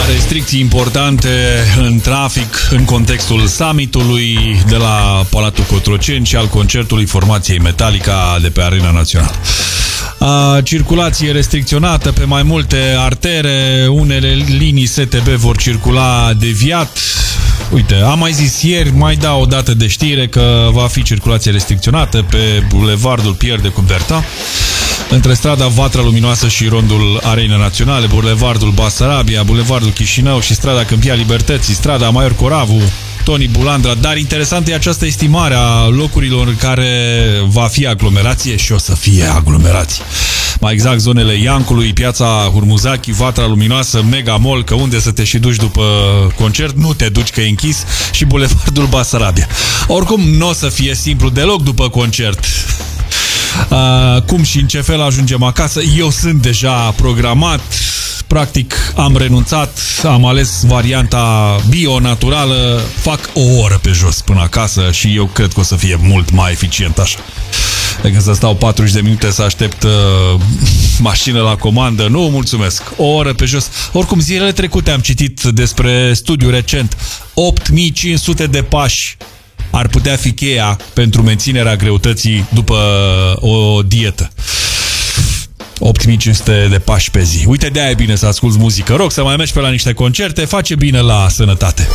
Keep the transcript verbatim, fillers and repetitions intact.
restricții importante în trafic în contextul summitului de la Palatul Cotroceni și al concertului formației Metallica de pe Arena Națională. A, circulație restricționată pe mai multe artere, unele linii S T B vor circula deviat. Uite, am mai zis ieri, mai dau o dată de știre că va fi circulație restricționată pe bulevardul Pierre de Coubertin, între strada Vatra Luminoasă și rondul Arenei Naționale, bulevardul Basarabia, bulevardul Chișinău și strada Câmpia Libertății, strada Maior Coravu, Toni Bulandra. Dar interesant e această estimare a locurilor în care va fi aglomerație și o să fie aglomerație. Mai exact, zonele Iancului, Piața Hurmuzachi, Vatra Luminoasă, Mega Mall, că unde să te și duci după concert, nu te duci că e închis, și bulevardul Basarabia. Oricum, nu o să fie simplu deloc după concert. Uh, cum și în ce fel ajungem acasă? Eu sunt deja programat. Practic am renunțat, am ales varianta bio-naturală, fac o oră pe jos până acasă și eu cred că o să fie mult mai eficient așa. Decât să stau patruzeci de minute să aștept uh, mașină la comandă. Nu, mulțumesc. O oră pe jos. Oricum, zilele trecute am citit despre studiu recent. opt mii cinci sute de pași ar putea fi cheia pentru menținerea greutății după o dietă. opt mii cinci sute de pași pe zi. Uite, de-aia e bine să asculți muzică rock, să mai mergi pe la niște concerte, face bine la sănătate.